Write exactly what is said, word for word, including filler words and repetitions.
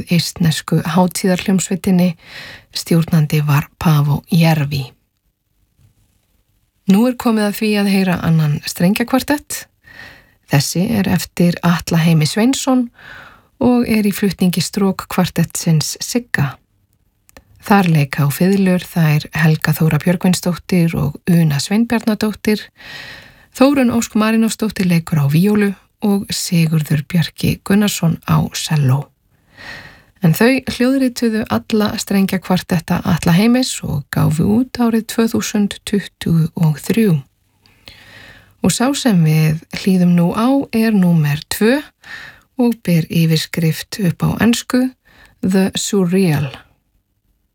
með eistnesku hátíðarhljómsveitinni, stjórnandi var Paavo Järvi. Nú er komið að því að heyra annan strengjakvartett. Þessi er eftir Atla Heimi Sveinsson og er í flutningi strókkvartettsins Sigga. Þar leika á fiðlur þær Helga Þóra Björgvinsdóttir og Una Sveinbjarnadóttir, Þórunn Ósk Marinósdóttir leikur á víólu og Sigurður Bjarki Gunnarsson á selló. En þau hljóðrituðu alla strengjakvartetta Atla Heimis og gáfu út árið tvö þúsund tuttugu og þrjú. Og sá sem við hlýðum nú á er númer tvö og ber yfirskrift upp á ensku The Surreal.